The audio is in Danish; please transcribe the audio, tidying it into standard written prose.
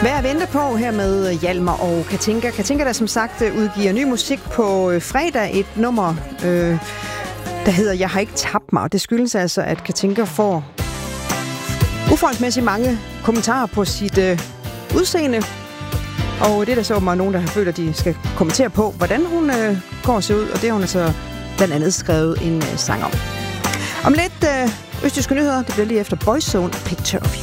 Hvad at vente på her med Hjalmar og Katinka. Katinka, der som sagt udgiver ny musik på fredag. Et nummer, der hedder Jeg har ikke tabt mig. Og det skyldes altså, at Katinka får uforholdsmæssigt mange kommentarer på sit udseende. Og det er der så meget nogen, der har følt, at de skal kommentere på, hvordan hun går og ser ud. Og det har hun altså blandt andet skrevet en sang om. Om lidt østjyske nyheder. Det bliver lige efter Boyzone Picture of You.